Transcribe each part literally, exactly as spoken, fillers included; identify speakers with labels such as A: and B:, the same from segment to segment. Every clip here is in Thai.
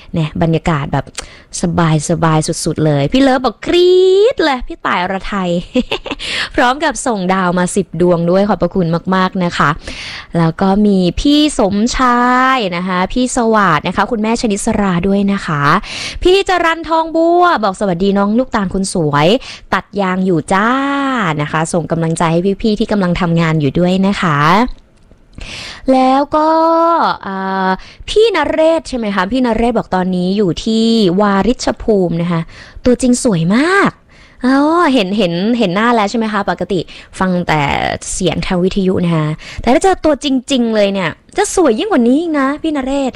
A: เนี่ยบรรยากาศแบบสบายสบายสุดๆเลยพี่เลิฟบอกกรี๊ดเลยพี่ต่ายอรไทย พร้อมกับส่งดาวมาสิบดวงด้วยขอบพระคุณมากๆนะคะแล้วก็มีพี่สมชายนะคะพี่สวัสดิ์นะคะคุณแม่ชนิสราด้วยนะคะพี่จรัญทองบัวบอกสวัสดีน้องลูกตาลคนสวยตัดยางอยู่จ้านะคะส่งกำลังใจให้พี่ๆที่กำลังทำงานอยู่ด้วยนะคะแล้วก็พี่นเรศใช่ไหมคะพี่นเรศบอกตอนนี้อยู่ที่วาริชภูมินะคะตัวจริงสวยมากอ๋อเห็นเห็นเห็นหน้าแล้วใช่ไหมคะปกติฟังแต่เสียงทางวิทยุนะคะแต่ถ้าเจอตัวจริงๆเลยเนี่ยจะสวยยิ่งกว่านี้นะพี่นเรศ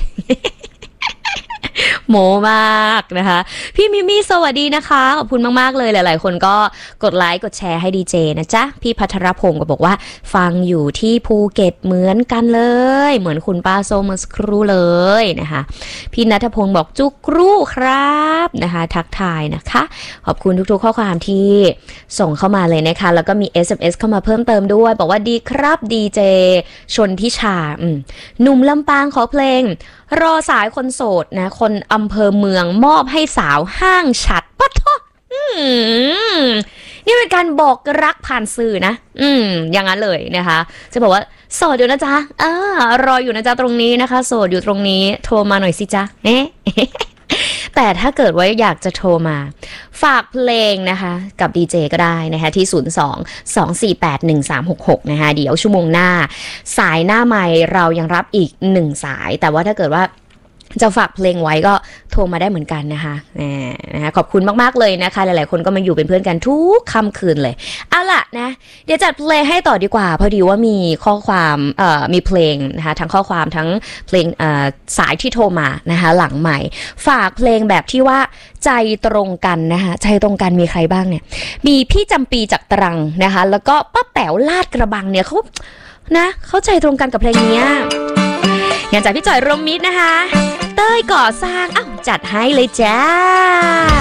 A: โมมากนะคะพี่มิมี่สวัสดีนะคะขอบคุณมากๆเลยหลายๆคนก็กดไลค์กดแชร์ให้ดีเจนะจ๊ะพี่พัทรพงศ์ก็บอกว่าฟังอยู่ที่ภูเก็ตเหมือนกันเลยเหมือนคุณป้าโซเมื่อสักครู่เลยนะคะพี่ณัฐพงศ์บอกจุกรูครับนะคะทักทายนะคะขอบคุณทุกๆข้อความที่ส่งเข้ามาเลยนะคะแล้วก็มี เอส เอ็ม เอส เข้ามาเพิ่มเติมด้วยบอกว่าดีครับดีเจชนทิชาหนุ่มลำปางขอเพลงรอสายคนโสดนะคนอำเภอเมืองมอบให้สาวห้างฉัดปะท้อนี่เป็นการบอกรักผ่านสื่อนะอืมอย่างนั้นเลยนะคะจะบอกว่าโสดอยู่นะจ๊ะอ่ารออยู่นะจ๊ะตรงนี้นะคะโสดอยู่ตรงนี้โทรมาหน่อยสิจ๊ะเอ๊ะ แต่ถ้าเกิดว่าอยากจะโทรมาฝากเพลงนะคะกับดีเจก็ได้นะคะที่ศูนย์ สอง สอง สี่ แปด หนึ่ง สาม หก หกนะคะเดี๋ยวชั่วโมงหน้าสายหน้าไมค์เรายังรับอีกหนึ่งสายแต่ว่าถ้าเกิดว่าจะฝากเพลงไว้ก็โทรมาได้เหมือนกันนะคะนะคะขอบคุณมากๆเลยนะคะหลายๆคนก็มาอยู่เป็นเพื่อนกันทุกค่ำคืนเลยเอาล่ะนะเดี๋ยวจัดเพลงให้ต่อดีกว่าพอดีว่ามีข้อความเอ่อมีเพลงนะคะทั้งข้อความทั้งเพลงเอ่อสายที่โทรมานะคะหลังใหม่ฝากเพลงแบบที่ว่าใจตรงกันนะคะใจตรงกันมีใครบ้างเนี่ยมีพี่จำปีจากตรังนะคะแล้วก็ป้าแป๋วลาดกระบังเนี่ยเขานะเข้าใจตรงกันกับเพลงนี้งานจากพี่จ่อยรวมมิตรนะคะเต้ยก่อสร้างอ้าวจัดให้เลยจ้า